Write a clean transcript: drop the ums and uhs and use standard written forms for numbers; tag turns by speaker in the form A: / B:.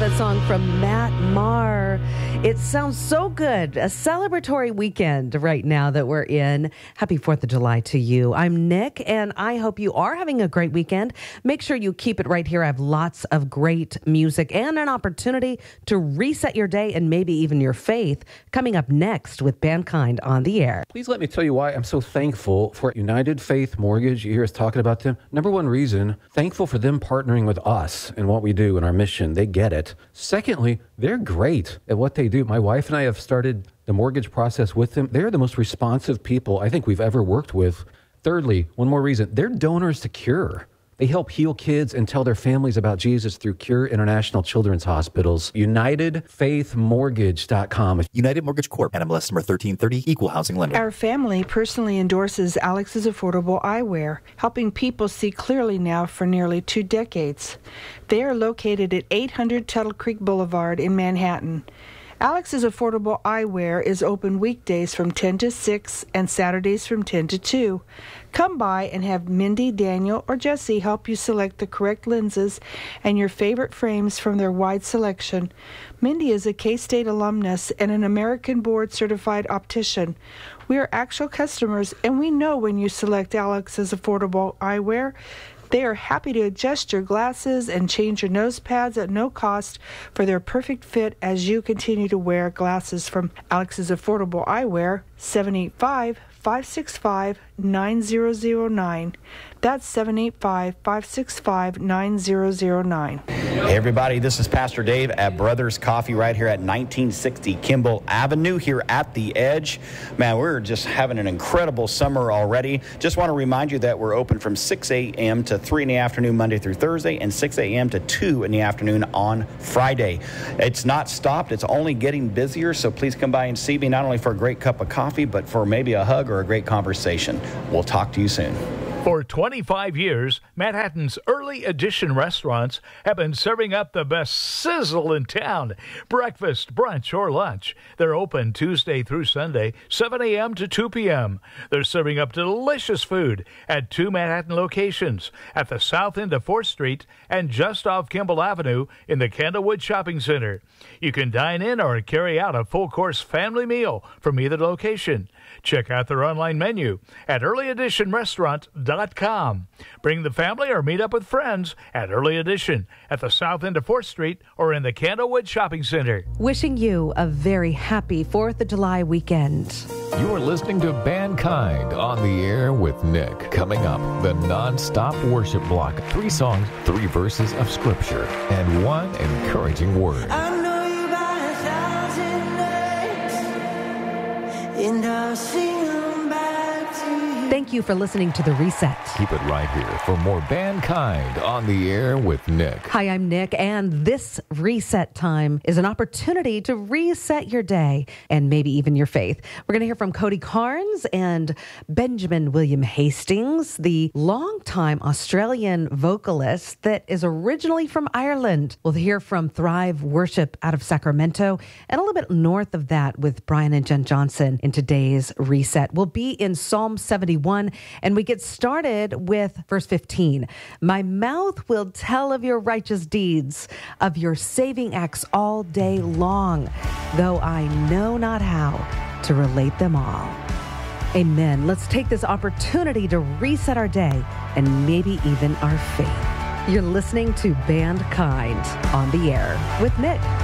A: that song from Matt Maher. It sounds so good. A celebratory weekend right now that we're in. Happy 4th of July to you. I'm Nick, and I hope you are having a great weekend. Make sure you keep it right here. I have lots of great music and an opportunity to reset your day and maybe even your faith coming up next with Bandkind on the air.
B: Please let me tell you why I'm so thankful for United Faith Mortgage. You hear us talking about them. Number one reason, thankful for them partnering with us and what we do and our mission. They get it. Secondly, they're great at what they do. My wife and I have started the mortgage process with them. They're the most responsive people I think we've ever worked with. Thirdly, one more reason, they're donors to Cure. They help heal kids and tell their families about Jesus through Cure International Children's Hospitals. UnitedFaithMortgage.com.
C: United Mortgage Corp. NMLS number 1330, Equal Housing Lender.
D: Our family personally endorses Alex's Affordable Eyewear, helping people see clearly now for nearly 2 decades. They are located at 800 Tuttle Creek Boulevard in Manhattan. Alex's Affordable Eyewear is open weekdays from 10 to 6 and Saturdays from 10 to 2. Come by and have Mindy, Daniel, or Jesse help you select the correct lenses and your favorite frames from their wide selection. Mindy is a K-State alumnus and an American board-certified optician. We are actual customers, and we know when you select Alex's Affordable Eyewear. They are happy to adjust your glasses and change your nose pads at no cost for their perfect fit as you continue to wear glasses from Alex's Affordable Eyewear, 785-565-9009. That's 785-565-9009.
E: Hey everybody, this is Pastor Dave at Brothers Coffee right here at 1960 Kimball Avenue here at The Edge. Man, we're just having an incredible summer already. Just want to remind you that we're open from 6 a.m. to 3 in the afternoon Monday through Thursday and 6 a.m. to 2 in the afternoon on Friday. It's not stopped. It's only getting busier, so please come by and see me not only for a great cup of coffee, but for maybe a hug or a great conversation. We'll talk to you soon.
F: For 25 years, Manhattan's early edition restaurants have been serving up the best sizzle in town. Breakfast, brunch, or lunch. They're open Tuesday through Sunday, 7 a.m. to 2 p.m. They're serving up delicious food at 2 Manhattan locations, at the south end of 4th Street and just off Kimball Avenue in the Candlewood Shopping Center. You can dine in or carry out a full-course family meal from either location. Check out their online menu at earlyeditionrestaurant.com. Bring the family or meet up with friends at Early Edition at the south end of 4th Street or in the Candlewood Shopping Center.
A: Wishing you a very happy 4th of July weekend.
G: You're listening to Bandkind on the air with Nick. Coming up, the non-stop worship block. 3 songs, 3 verses of scripture, and 1 encouraging word.
H: I know you by 1,000 nights, and I'll sing them back to you.
A: Thank you for listening to The Reset.
G: Keep it right here for more Bandkind on the air with Nick.
A: Hi, I'm Nick, and this reset time is an opportunity to reset your day and maybe even your faith. We're going to hear from Cody Carnes and Benjamin William Hastings, the longtime Australian vocalist that is originally from Ireland. We'll hear from Thrive Worship out of Sacramento, and a little bit north of that with Brian and Jen Johnson in today's reset. We'll be in Psalm 71. And we get started with verse 15. My mouth will tell of your righteous deeds, of your saving acts all day long, though I know not how to relate them all. Amen. Let's take this opportunity to reset our day and maybe even our faith. You're listening to Bandkind on the air with Nick.